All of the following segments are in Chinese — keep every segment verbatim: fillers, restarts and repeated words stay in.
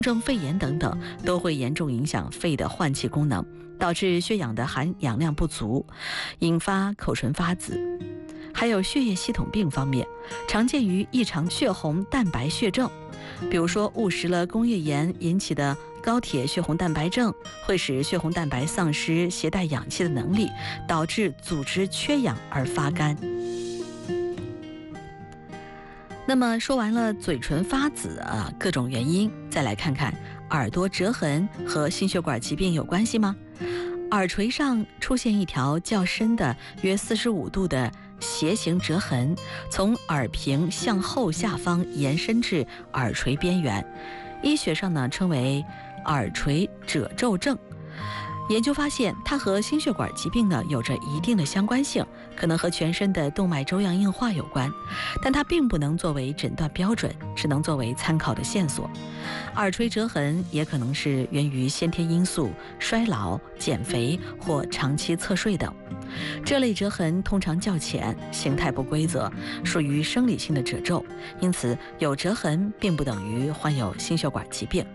症肺炎等等，都会严重影响肺的换气功能，导致血氧的含氧量不足，引发口唇发紫。还有血液系统病方面，常见于异常血红蛋白血症，比如说误食了工业盐引起的高铁血红蛋白症，会使血红蛋白丧失携带氧气的能力，导致组织缺氧而发干。那么说完了嘴唇发紫啊各种原因，再来看看耳朵折痕和心血管疾病有关系吗？耳垂上出现一条较深的约四十五度的斜形折痕，从耳屏向后下方延伸至耳垂边缘，医学上呢称为耳垂褶皱症。研究发现，它和心血管疾病呢有着一定的相关性，可能和全身的动脉粥样硬化有关，但它并不能作为诊断标准，只能作为参考的线索。耳垂折痕也可能是源于先天因素、衰老、减肥或长期侧睡等。这类折痕通常较浅，形态不规则，属于生理性的褶皱，因此有折痕并不等于患有心血管疾病。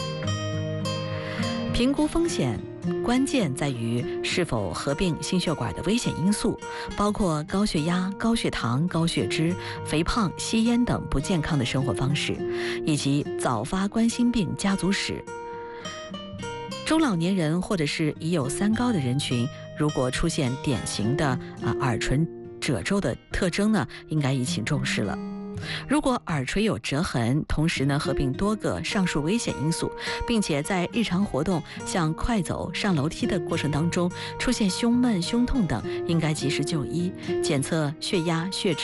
评估风险关键在于是否合并心血管的危险因素，包括高血压、高血糖、高血脂、肥胖、吸烟等不健康的生活方式，以及早发冠心病家族史。中老年人或者是已有三高的人群，如果出现典型的啊耳唇褶皱的特征呢，应该引起重视了。如果耳垂有折痕，同时呢合并多个上述危险因素，并且在日常活动像快走、上楼梯的过程当中出现胸闷、胸痛等，应该及时就医，检测血压、血脂。